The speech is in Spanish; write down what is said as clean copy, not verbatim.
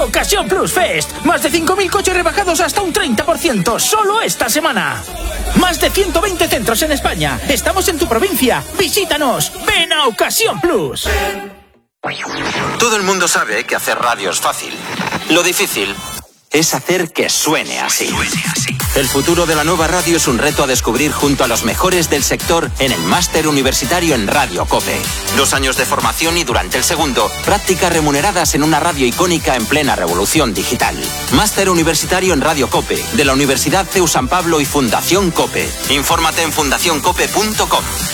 Ocasión Plus Fest. Más de 5.000 coches rebajados hasta un 30%. Solo esta semana. Más de 120 centros en España. Estamos en tu provincia. Visítanos. Ven a Ocasión Plus. Todo el mundo sabe que hacer radio es fácil. Lo difícil es hacer que suene así. El futuro de la nueva radio es un reto a descubrir junto a los mejores del sector en el Máster Universitario en Radio COPE. 2 años de formación y durante el segundo, prácticas remuneradas en una radio icónica en plena revolución digital. Máster Universitario en Radio COPE, de la Universidad CEU San Pablo y Fundación COPE. Infórmate en fundacioncope.com.